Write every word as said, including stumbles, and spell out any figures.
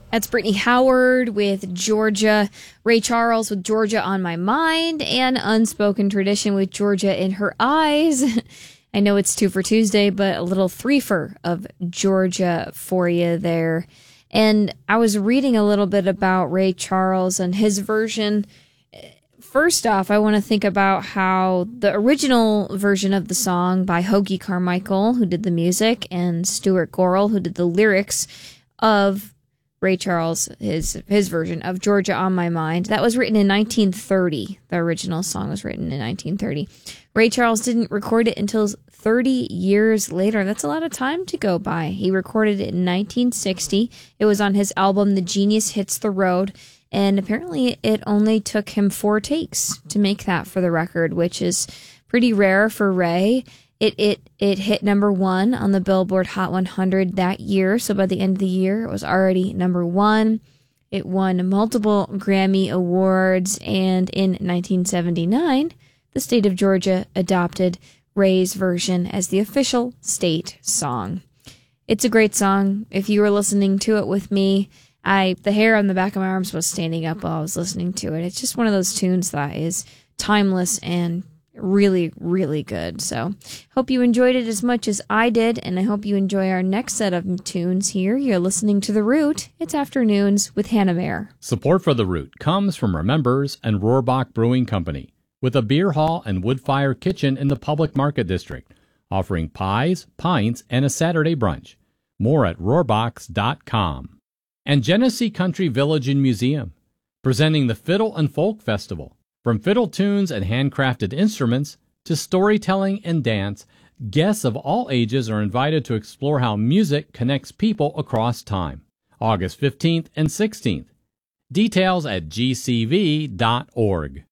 That's Brittany Howard with Georgia, Ray Charles with Georgia on My Mind, and Unspoken Tradition with Georgia in Her Eyes. I know it's two for Tuesday, but a little three-fer of Georgia for you there. And I was reading a little bit about Ray Charles and his version. First off, I want to think about how the original version of the song by Hoagy Carmichael, who did the music, and Stuart Gorrell, who did the lyrics of Ray Charles, his his version of Georgia on My Mind. That was written in nineteen thirty. The original song was written in nineteen thirty. Ray Charles didn't record it until thirty years later. That's a lot of time to go by. He recorded it in nineteen sixty. It was on his album The Genius Hits the Road, and apparently it only took him four takes to make that for the record, which is pretty rare for Ray. It it it hit number one on the Billboard Hot one hundred that year, so by the end of the year, it was already number one. It won multiple Grammy Awards, and in nineteen seventy-nine, the state of Georgia adopted Ray's version as the official state song. It's a great song. If you were listening to it with me, I the hair on the back of my arms was standing up while I was listening to it. It's just one of those tunes that is timeless and really, really good. So hope you enjoyed it as much as I did, and I hope you enjoy our next set of tunes here. You're listening to The Root. It's Afternoons with Hannah Mayer. Support for The Root comes from our members and Rohrbach Brewing Company, with a beer hall and wood-fire kitchen in the Public Market District, offering pies, pints, and a Saturday brunch. More at rohrbachs dot com. And Genesee Country Village and Museum, presenting the Fiddle and Folk Festival. From fiddle tunes and handcrafted instruments to storytelling and dance, guests of all ages are invited to explore how music connects people across time. August fifteenth and sixteenth. Details at g c v dot org.